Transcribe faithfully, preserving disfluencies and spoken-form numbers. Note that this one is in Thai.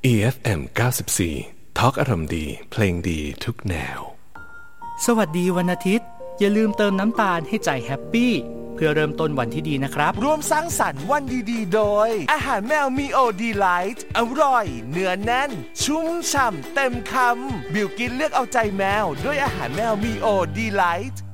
อี เอฟ เอ็ม เก้าสิบสี่ Talk อารมณ์ดีเพลงดีทุกแนวสวัสดีวันอาทิตย์อย่าลืมเติมน้ำตาลให้ใจแฮปปี้เพื่อเริ่มต้นวันที่ดีนะครับร่วมสร้างสรรค์วันดีๆโดยอาหารแมวมีโอดีไลท์อร่อยเนื้อแน่นชุ่มฉ่ำเต็มคำบิวกินเลือกเอาใจแมวด้วยอาหารแมวมีโอดีไลท์